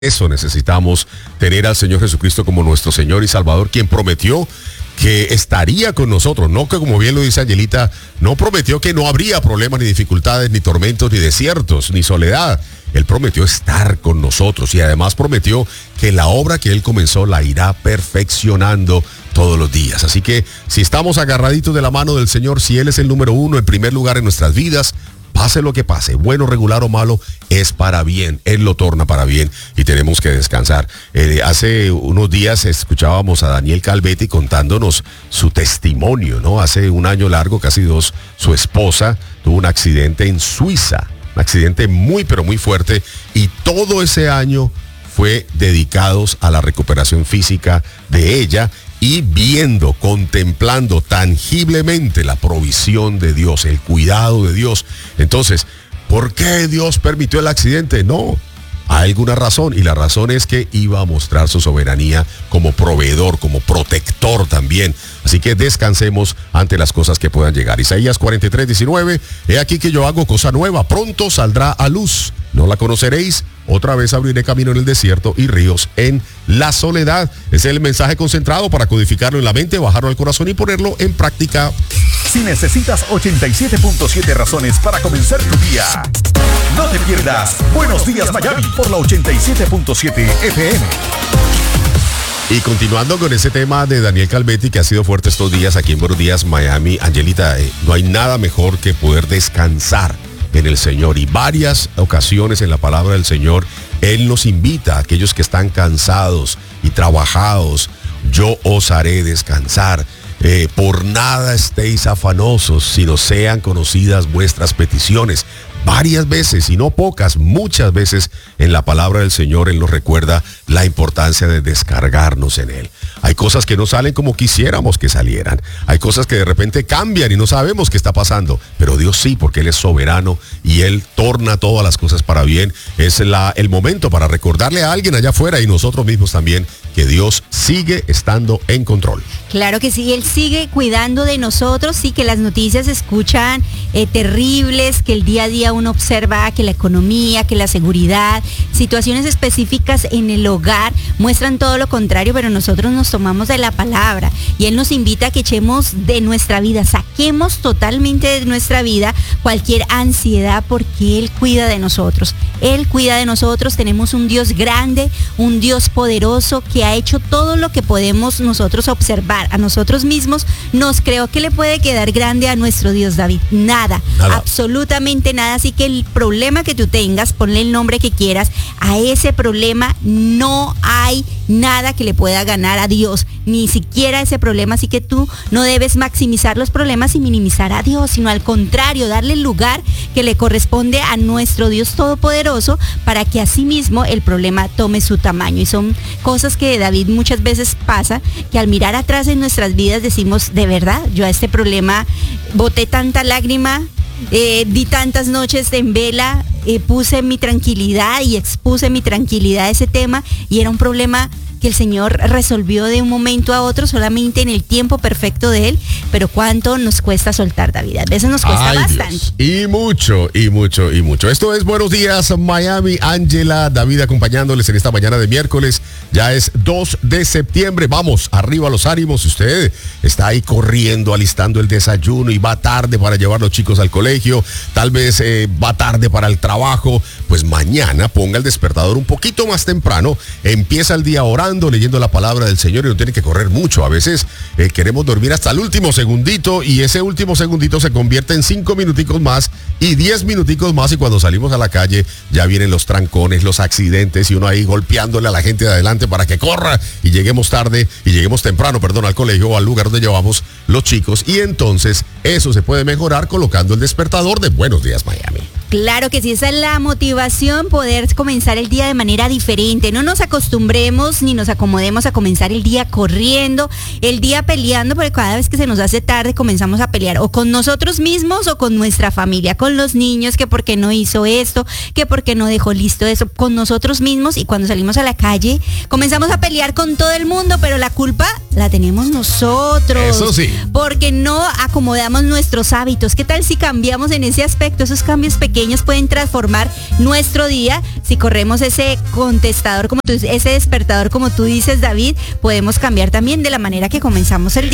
Eso necesitamos, tener al Señor Jesucristo como nuestro Señor y Salvador, quien prometió que estaría con nosotros, no que, como bien lo dice Angelita, no prometió que no habría problemas, ni dificultades, ni tormentos, ni desiertos, ni soledad. Él prometió estar con nosotros y además prometió que la obra que Él comenzó la irá perfeccionando todos los días. Así que si estamos agarraditos de la mano del Señor, si Él es el número uno en primer lugar en nuestras vidas, pase lo que pase, bueno, regular o malo, es para bien. Él lo torna para bien y tenemos que descansar. Hace unos días escuchábamos a Daniel Calvetti contándonos su testimonio, ¿no? Hace un año largo, casi dos, su esposa tuvo un accidente en Suiza, un accidente muy, pero muy fuerte, y todo ese año fue dedicados a la recuperación física de ella, y viendo, contemplando tangiblemente la provisión de Dios, el cuidado de Dios. Entonces, ¿por qué Dios permitió el accidente? No, hay alguna razón, y la razón es que iba a mostrar su soberanía como proveedor, como protector también. Así que descansemos ante las cosas que puedan llegar. Isaías 43:19, he aquí que yo hago cosa nueva, pronto saldrá a luz, no la conoceréis, otra vez abriré camino en el desierto y ríos en la soledad. Ese es el mensaje concentrado para codificarlo en la mente, bajarlo al corazón y ponerlo en práctica. Si necesitas 87.7 razones para comenzar tu día, no te pierdas Buenos Días Miami por la 87.7 FM. Y continuando con ese tema de Daniel Calvetti, que ha sido fuerte estos días aquí en Buenos Días Miami, Angelita, no hay nada mejor que poder descansar en el Señor, y varias ocasiones en la palabra del Señor Él nos invita a aquellos que están cansados y trabajados: yo os haré descansar. Por nada estéis afanosos, sino sean conocidas vuestras peticiones. Varias veces, y no pocas, muchas veces en la palabra del Señor Él nos recuerda la importancia de descargarnos en Él. Hay cosas que no salen como quisiéramos que salieran. Hay cosas que de repente cambian y no sabemos qué está pasando. Pero Dios sí, porque Él es soberano y Él torna todas las cosas para bien. Es el momento para recordarle a alguien allá afuera y nosotros mismos también que Dios sigue estando en control. Claro que sí, Él sigue cuidando de nosotros. Sí, que las noticias se escuchan terribles, que el día a día uno observa que la economía, que la seguridad, situaciones específicas en el hogar muestran todo lo contrario, pero nosotros nos tomamos de la palabra y Él nos invita a que echemos de nuestra vida, saquemos totalmente de nuestra vida cualquier ansiedad, porque Él cuida de nosotros. Él cuida de nosotros. Tenemos un Dios grande, un Dios poderoso que ha hecho todo lo que podemos nosotros observar. A nosotros mismos nos creó. ¿Qué le puede quedar grande a nuestro Dios, David? Nada, absolutamente nada. Así que el problema que tú tengas, ponle el nombre que quieras, a ese problema no hay nada que le pueda ganar a Dios, ni siquiera ese problema. Así que tú no debes maximizar los problemas y minimizar a Dios, sino al contrario, darle el lugar que le corresponde a nuestro Dios todopoderoso, para que así mismo el problema tome su tamaño. Y son cosas que, David, muchas veces pasa, que al mirar atrás en nuestras vidas decimos: de verdad, yo a este problema boté tanta lágrima, di tantas noches en vela, puse mi tranquilidad y expuse mi tranquilidad a ese tema, y era un problema que el Señor resolvió de un momento a otro, solamente en el tiempo perfecto de Él. Pero cuánto nos cuesta soltar, David. A veces nos cuesta bastante. Dios. Y mucho, y mucho, y mucho. Esto es Buenos Días Miami. Ángela, David acompañándoles en esta mañana de miércoles. Ya es 2 de septiembre. Vamos, arriba los ánimos. Usted está ahí corriendo, alistando el desayuno y va tarde para llevar a los chicos al colegio. Tal vez va tarde para el trabajo. Pues mañana ponga el despertador un poquito más temprano. Empieza el día orando, leyendo la palabra del Señor, y no tiene que correr mucho. A veces queremos dormir hasta el último segundito, y ese último segundito se convierte en 5 minuticos más y 10 minuticos más, y cuando salimos a la calle ya vienen los trancones, los accidentes, y uno ahí golpeándole a la gente de adelante para que corra y lleguemos temprano, al colegio o al lugar donde llevamos los chicos. Y entonces eso se puede mejorar colocando el despertador de Buenos Días Miami. Claro que sí, esa es la motivación, poder comenzar el día de manera diferente. No nos acostumbremos ni nos acomodemos a comenzar el día corriendo, el día peleando, porque cada vez que se nos hace tarde comenzamos a pelear o con nosotros mismos o con nuestra familia, con los niños, que por qué no hizo esto, que por qué no dejó listo eso, con nosotros mismos. Y cuando salimos a la calle comenzamos a pelear con todo el mundo, pero la culpa la tenemos nosotros. Eso sí. Porque no acomodamos nuestros hábitos. ¿Qué tal si cambiamos en ese aspecto? Esos cambios pequeños pueden transformar nuestro día. Si corremos ese contestador, como tú, ese despertador, como tú dices, David, podemos cambiar también de la manera que comenzamos el día.